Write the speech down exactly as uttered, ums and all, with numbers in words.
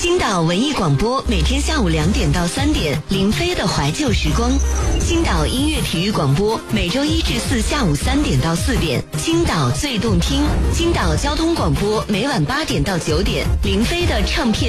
青岛文艺广播每天下午两点到三点，林飞的怀旧时光。青岛音乐体育广播每周一至四下午三点到四点，青岛最动听。青岛交通广播每晚八点到九点，林飞的唱片